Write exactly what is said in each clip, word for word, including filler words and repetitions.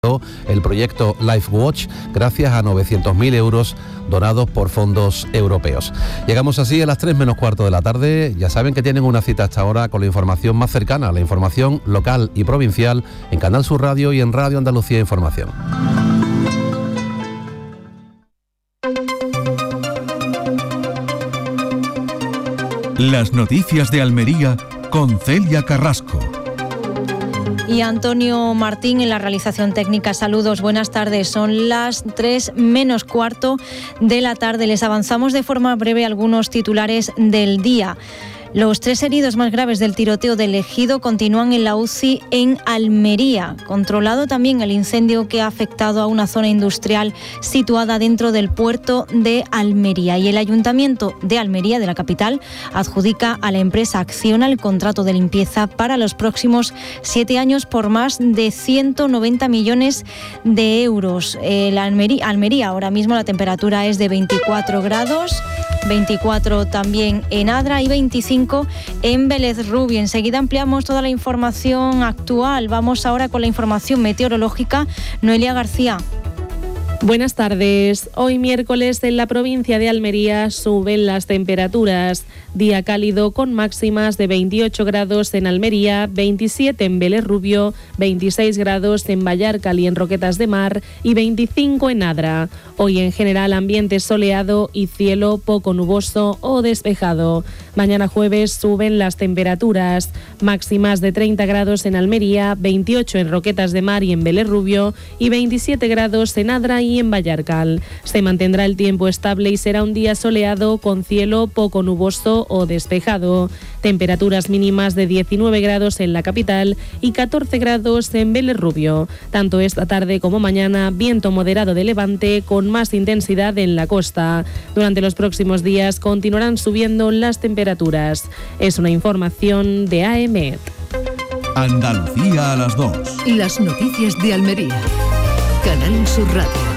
el proyecto LifeWatch gracias a novecientos mil euros donados por fondos europeos. Llegamos así a las tres menos cuarto de la tarde. Ya saben que tienen una cita hasta ahora con la información más cercana, la información local y provincial en Canal Sur Radio y en Radio Andalucía Información. Las noticias de Almería con Celia Carrasco. Y Antonio Martín en la realización técnica. Saludos, buenas tardes. Son las tres menos cuarto de la tarde. Les avanzamos de forma breve algunos titulares del día. Los tres heridos más graves del tiroteo del Ejido continúan en la U C I en Almería. Controlado también el incendio que ha afectado a una zona industrial situada dentro del puerto de Almería. Y el Ayuntamiento de Almería, de la capital, adjudica a la empresa Acciona el contrato de limpieza para los próximos siete años por más de ciento noventa millones de euros. Eh, la Almería, Almería, ahora mismo la temperatura es de veinticuatro grados, veinticuatro también en Adra y veinticinco en Vélez Rubio. Enseguida ampliamos toda la información actual. Vamos ahora con la información meteorológica. Noelia García. Buenas tardes. Hoy miércoles en la provincia de Almería suben las temperaturas. Día cálido con máximas de veintiocho grados en Almería, veintisiete en Vélez Rubio, veintiséis grados en Vallarcal y en Roquetas de Mar y veinticinco en Adra. Hoy en general ambiente soleado y cielo poco nuboso o despejado. Mañana jueves suben las temperaturas. Máximas de treinta grados en Almería, veintiocho en Roquetas de Mar y en Vélez Rubio y veintisiete grados en Adra y en Vallarcal. Se mantendrá el tiempo estable y será un día soleado con cielo poco nuboso o despejado. Temperaturas mínimas de diecinueve grados en la capital y catorce grados en Vélez Rubio. Tanto esta tarde como mañana, viento moderado de levante con más intensidad en la costa. Durante los próximos días continuarán subiendo las temperaturas. Es una información de A E M E T. Andalucía a las dos. Las noticias de Almería. Canal Sur Radio.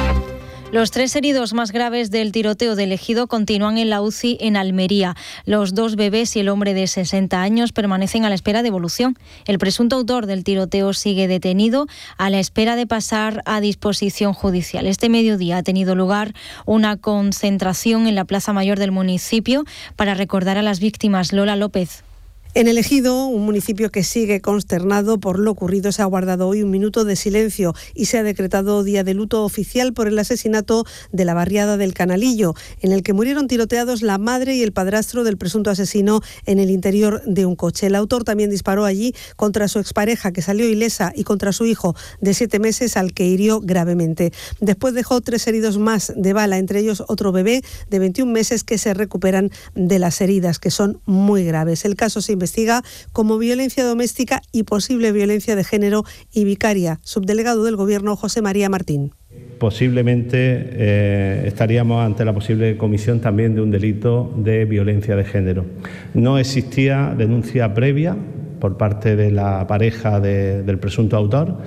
Los tres heridos más graves del tiroteo del Ejido continúan en la U C I en Almería. Los dos bebés y el hombre de sesenta años permanecen a la espera de evolución. El presunto autor del tiroteo sigue detenido a la espera de pasar a disposición judicial. Este mediodía ha tenido lugar una concentración en la Plaza Mayor del municipio para recordar a las víctimas. Lola López. En el Ejido, un municipio que sigue consternado por lo ocurrido, se ha guardado hoy un minuto de silencio y se ha decretado día de luto oficial por el asesinato de la barriada del Canalillo, en el que murieron tiroteados la madre y el padrastro del presunto asesino en el interior de un coche. El autor también disparó allí contra su expareja, que salió ilesa, y contra su hijo de siete meses, al que hirió gravemente. Después dejó tres heridos más de bala, entre ellos otro bebé de veintiún meses que se recuperan de las heridas, que son muy graves. El caso se investiga como violencia doméstica y posible violencia de género y vicaria. Subdelegado del Gobierno, José María Martín. Posiblemente eh, estaríamos ante la posible comisión también de un delito de violencia de género. No existía denuncia previa por parte de la pareja de, del presunto autor,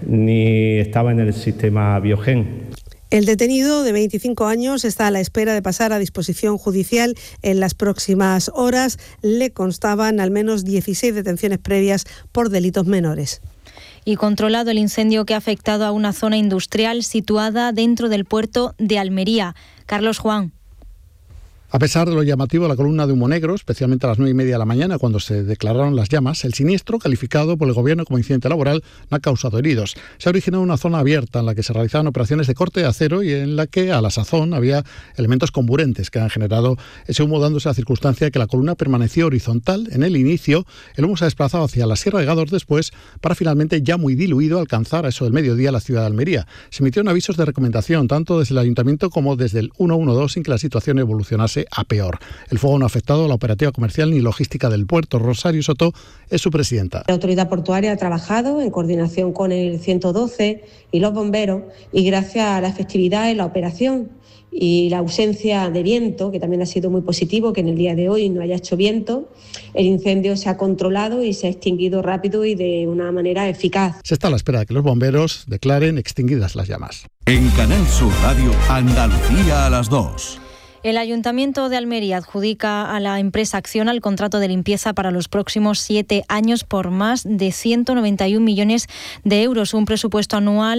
ni estaba en el sistema Biogen. El detenido, de veinticinco años, está a la espera de pasar a disposición judicial en las próximas horas. Le constaban al menos dieciséis detenciones previas por delitos menores. Y controlado el incendio que ha afectado a una zona industrial situada dentro del puerto de Almería. Carlos Juan. A pesar de lo llamativo de la columna de humo negro, especialmente a las nueve y media de la mañana cuando se declararon las llamas, el siniestro, calificado por el Gobierno como incidente laboral, no ha causado heridos. Se ha originado una zona abierta en la que se realizaban operaciones de corte de acero y en la que a la sazón había elementos comburentes que han generado ese humo, dándose la circunstancia de que la columna permaneció horizontal en el inicio. El humo se ha desplazado hacia la Sierra de Gádor después para finalmente, ya muy diluido, alcanzar a eso del mediodía la ciudad de Almería. Se emitieron avisos de recomendación tanto desde el Ayuntamiento como desde el ciento doce sin que la situación evolucionase a peor. El fuego no ha afectado a la operativa comercial ni logística del puerto. Rosario Soto es su presidenta. La autoridad portuaria ha trabajado en coordinación con el ciento doce y los bomberos, y gracias a la efectividad en la operación y la ausencia de viento, que también ha sido muy positivo, que en el día de hoy no haya hecho viento, el incendio se ha controlado y se ha extinguido rápido y de una manera eficaz. Se está a la espera de que los bomberos declaren extinguidas las llamas. En Canal Sur Radio, Andalucía a las dos. El Ayuntamiento de Almería adjudica a la empresa Acciona el contrato de limpieza para los próximos siete años por más de ciento noventa y un millones de euros, un presupuesto anual